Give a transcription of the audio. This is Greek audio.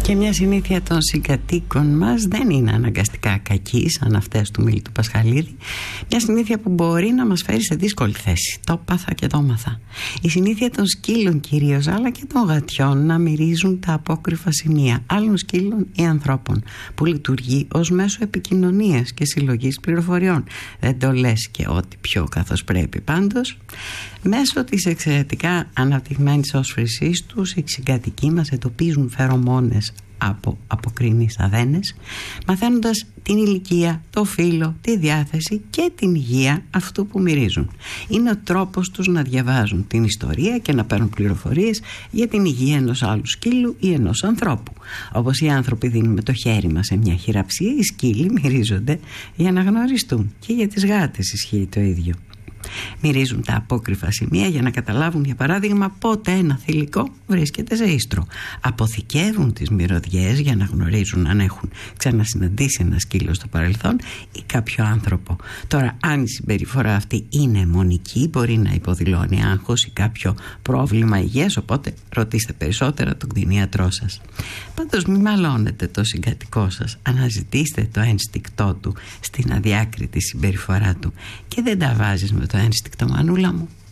Και μια συνήθεια των συγκατοίκων μας δεν είναι αναγκαστικά κακή, σαν αυτές του Μίλη του Πασχαλίδη. Μια συνήθεια που μπορεί να μας φέρει σε δύσκολη θέση. Το πάθα και το μάθα. Η συνήθεια των σκύλων κυρίως, αλλά και των γατιών, να μυρίζουν τα απόκρυφα σημεία άλλων σκύλων ή ανθρώπων, που λειτουργεί ως μέσο επικοινωνίας και συλλογής πληροφοριών. Δεν το λες και ό,τι πιο καθώς πρέπει. Πάντως, μέσω της εξαιρετικά αναπτυγμένης όσφρησής τους, οι συγκατοικοί μας εντοπίζουν φερομόνες από αποκρίνεις αδένες, μαθαίνοντας την ηλικία, το φύλο, τη διάθεση και την υγεία αυτού που μυρίζουν. Είναι ο τρόπος τους να διαβάζουν την ιστορία και να παίρνουν πληροφορίες για την υγεία ενός άλλου σκύλου ή ενός ανθρώπου. Όπως οι άνθρωποι δίνουμε το χέρι μας σε μια χειραψία, οι σκύλοι μυρίζονται για να γνωριστούν. Και για τις γάτες ισχύει το ίδιο. Μυρίζουν τα απόκρυφα σημεία για να καταλάβουν, για παράδειγμα, πότε ένα θηλυκό βρίσκεται σε ίστρο. Αποθηκεύουν τις μυρωδιές για να γνωρίζουν αν έχουν ξανασυναντήσει ένα σκύλο στο παρελθόν ή κάποιο άνθρωπο. Τώρα, αν η συμπεριφορά αυτή είναι αιμονική, μπορεί να υποδηλώνει άγχος ή κάποιο πρόβλημα υγείας, οπότε ρωτήστε περισσότερα τον κτηνίατρό σας. Πάντως, μην μαλώνετε το συγκατοικό σας. Αναζητήστε το ένστικτό του στην αδιάκριτη συμπεριφορά του και δεν τα βάζεις με το ένστικτο, μανούλα μου.